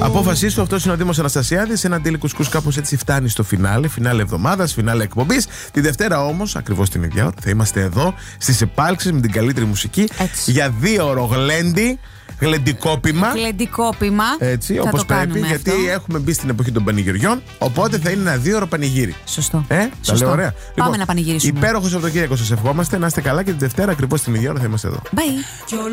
Απόφασή του, αυτό είναι ο Δήμος Αναστασιάδης. Ένα ντέλι κουσκούς κάπως έτσι φτάνει στο φινάλε. Φινάλε εβδομάδας, φινάλε εκπομπής. Τη Δευτέρα όμως, ακριβώς την ίδια ώρα, θα είμαστε εδώ στις επάλξεις με την καλύτερη μουσική. Έτσι. Για 2 ώρο γλέντι. Γλεντικόπημα. Γλεντικόπημα. Έτσι, όπως πρέπει. Γιατί έχουμε μπει στην εποχή των πανηγυριών. Οπότε θα είναι ένα 2ωρο πανηγύρι. Σωστό. Τα λέω ωραία. Πάμε να πανηγυρίσουμε. Υπέροχο Σαββατοκύριακο σας ευχόμαστε. Να είστε καλά και τη Δευτέρα ακριβώς την ίδια ώρα θα είμαστε εδώ. Bye.